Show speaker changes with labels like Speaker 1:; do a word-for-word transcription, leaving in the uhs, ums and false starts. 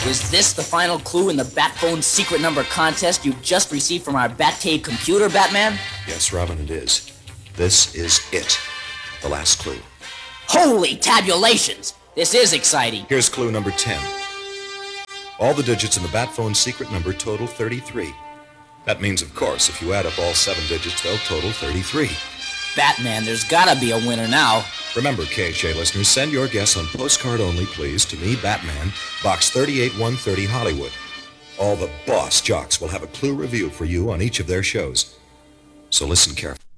Speaker 1: Is this the final clue in the Batphone secret number contest you've just received from our Batcave computer, Batman?
Speaker 2: Yes, Robin, it is. This is it. The last clue.
Speaker 1: Holy tabulations! This is exciting.
Speaker 2: Here's clue number ten. All the digits in the Batphone secret number total thirty-three. That means, of course, if you add up all seven digits, they'll total thirty-three.
Speaker 1: Batman, there's gotta be a winner now.
Speaker 2: Remember, K H A listeners, send your guess on postcard only, please, to me, Batman, Box thirty-eight one thirty, Hollywood. All the boss jocks will have a clue review for you on each of their shows. So listen carefully.